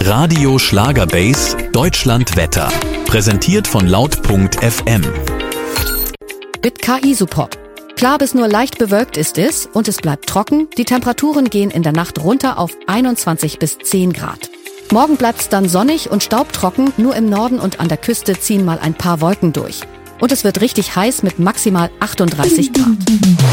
Radio Schlagerbase Deutschland Wetter. Präsentiert von laut.fm. Mit KI-Support. Klar bis nur leicht bewölkt ist es und es bleibt trocken. Die Temperaturen gehen in der Nacht runter auf 21 bis 10 Grad. Morgen bleibt es dann sonnig und staubtrocken. Nur im Norden und an der Küste ziehen mal ein paar Wolken durch. Und es wird richtig heiß mit maximal 38 Grad.